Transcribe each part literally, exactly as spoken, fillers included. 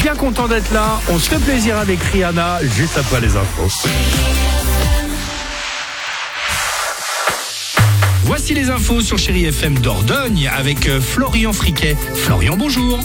bien content d'être là. On se fait plaisir avec Rihanna juste après les infos. Voici les infos sur Chérie F M Dordogne avec Florian Friquet. Florian, bonjour.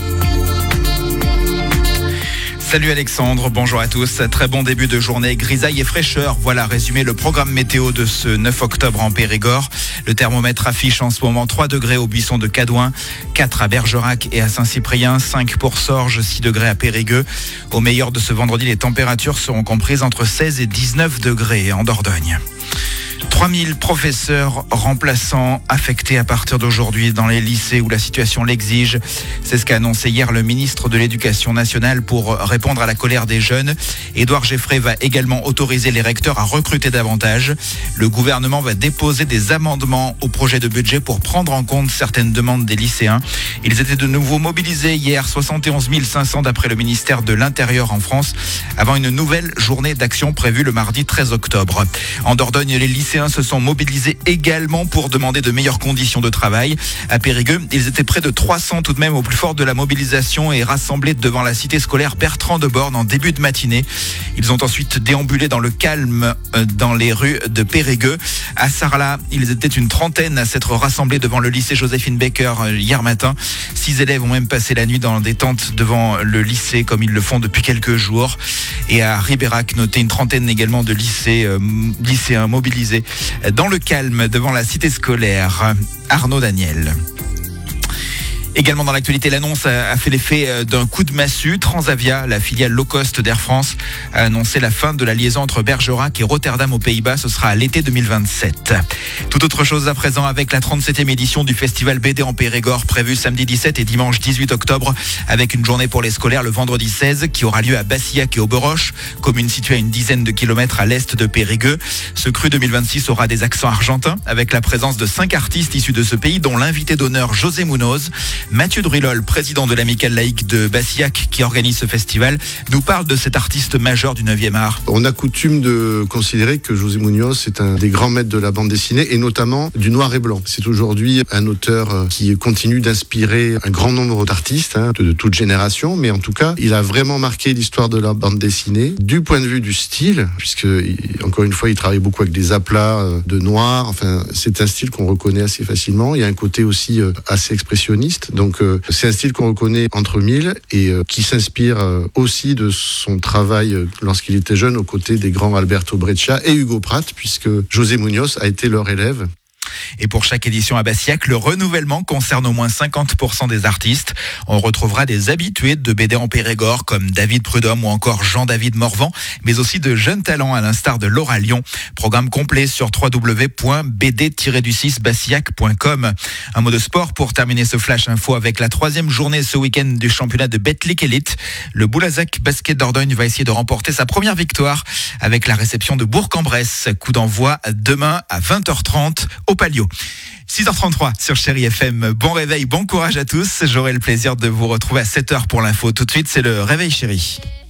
Salut Alexandre, bonjour à tous. Très bon début de journée, grisaille et fraîcheur. Voilà résumé le programme météo de ce neuf octobre en Périgord. Le thermomètre affiche en ce moment trois degrés au buisson de Cadouin, quatre à Bergerac et à Saint-Cyprien, cinq pour Sorges, six degrés à Périgueux. Au meilleur de ce vendredi, les températures seront comprises entre seize et dix-neuf degrés en Dordogne. trois mille professeurs remplaçants affectés à partir d'aujourd'hui dans les lycées où la situation l'exige. C'est ce qu'a annoncé hier le ministre de l'Éducation nationale pour répondre à la colère des jeunes. Édouard Geffray va également autoriser les recteurs à recruter davantage. Le gouvernement va déposer des amendements au projet de budget pour prendre en compte certaines demandes des lycéens. Ils étaient de nouveau mobilisés hier, soixante et onze mille cinq cents d'après le ministère de l'Intérieur en France, avant une nouvelle journée d'action prévue le mardi treize octobre. En Dordogne, les lycéens se sont mobilisés également pour demander de meilleures conditions de travail. À Périgueux, ils étaient près de trois cents tout de même au plus fort de la mobilisation et rassemblés devant la cité scolaire Bertrand de Born en début de matinée. Ils ont ensuite déambulé dans le calme dans les rues de Périgueux. À Sarlat, ils étaient une trentaine à s'être rassemblés devant le lycée Joséphine Baker hier matin. Six élèves ont même passé la nuit dans des tentes devant le lycée comme ils le font depuis quelques jours. Et à Ribérac, notez une trentaine également de lycées, euh, lycéens mobilisés dans le calme devant la cité scolaire. Arnaud Daniel. Également dans l'actualité, l'annonce a fait l'effet d'un coup de massue. Transavia, la filiale low cost d'Air France, a annoncé la fin de la liaison entre Bergerac et Rotterdam aux Pays-Bas. Ce sera à l'été deux mille vingt-sept. Tout autre chose à présent avec la trente-septième édition du festival B D en Périgord, prévue samedi dix-sept et dimanche dix-huit octobre, avec une journée pour les scolaires le vendredi seize qui aura lieu à Bassillac et Auberoche, commune située à une dizaine de kilomètres à l'est de Périgueux. Ce cru deux mille vingt-six aura des accents argentins avec la présence de cinq artistes issus de ce pays, dont l'invité d'honneur José Munoz. Mathieu Drilol, président de l'amicale laïque de Bassillac qui organise ce festival, nous parle de cet artiste majeur du neuvième art. On a coutume de considérer que José Munoz est un des grands maîtres de la bande dessinée et notamment du noir et blanc. C'est aujourd'hui un auteur qui continue d'inspirer un grand nombre d'artistes hein, de, de toute génération, mais en tout cas, il a vraiment marqué l'histoire de la bande dessinée du point de vue du style, puisque encore une fois, il travaille beaucoup avec des aplats de noir. Enfin, c'est un style qu'on reconnaît assez facilement. Il y a un côté aussi assez expressionniste. Donc, euh, c'est un style qu'on reconnaît entre mille et euh, qui s'inspire euh, aussi de son travail euh, lorsqu'il était jeune aux côtés des grands Alberto Breccia et Hugo Pratt, puisque José Munoz a été leur élève. Et pour chaque édition à Bassillac, le renouvellement concerne au moins cinquante pour cent des artistes. On retrouvera des habitués de B D en Périgord comme David Prudhomme ou encore Jean-David Morvan, mais aussi de jeunes talents à l'instar de Laura Lyon. Programme complet sur w w w point b d tiret du six bassillac point com. Un mot de sport pour terminer ce flash info avec la troisième journée ce week-end du championnat de Betclic Elite. Le Boulazac Basket Dordogne va essayer de remporter sa première victoire avec la réception de Bourg-en-Bresse. Coup d'envoi demain à vingt heures trente au Palio. six heures trente-trois sur Chérie F M. Bon réveil, bon courage à tous. J'aurai le plaisir de vous retrouver à sept heures pour l'info. Tout de suite, c'est le Réveil Chérie.